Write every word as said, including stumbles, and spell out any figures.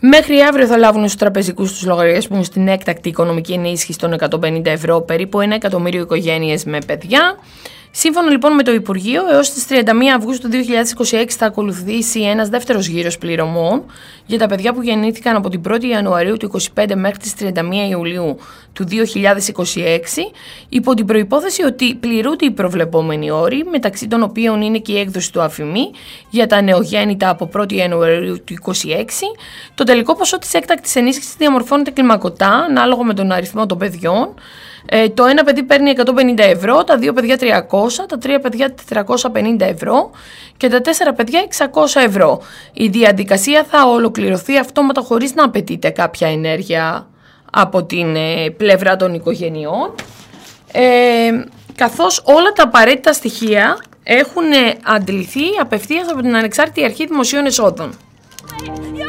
Μέχρι αύριο θα λάβουν στους τραπεζικούς τους λογαριασμούς την έκτακτη οικονομική ενίσχυση των εκατόν πενήντα ευρώ, περίπου ένα εκατομμύριο οικογένειες με παιδιά. Σύμφωνα λοιπόν με το Υπουργείο, έως τις τριάντα μία Αυγούστου του δύο χιλιάδες είκοσι έξι θα ακολουθήσει ένας δεύτερος γύρος πληρωμών για τα παιδιά που γεννήθηκαν από την πρώτη Ιανουαρίου του είκοσι πέντε μέχρι τις τριάντα μία Ιουλίου του δύο χιλιάδες είκοσι έξι, υπό την προϋπόθεση ότι πληρούνται οι προβλεπόμενοι όροι, μεταξύ των οποίων είναι και η έκδοση του αφημί για τα νεογέννητα από πρώτη Ιανουαρίου του είκοσι έξι. Το τελικό ποσό της έκτακτης ενίσχυσης διαμορφώνεται κλιμακωτά, ανάλογα με τον αριθμό των παιδιών. Ε, το ένα παιδί παίρνει εκατόν πενήντα ευρώ, τα δύο παιδιά τριακόσια, τα τρία παιδιά τετρακόσια πενήντα ευρώ και τα τέσσερα παιδιά εξακόσια ευρώ. Η διαδικασία θα ολοκληρωθεί αυτόματα χωρίς να απαιτείται κάποια ενέργεια από την ε, πλευρά των οικογενειών, ε, καθώς όλα τα απαραίτητα στοιχεία έχουν αντληθεί απευθείας από την Ανεξάρτητη Αρχή Δημοσίων Εσόδων.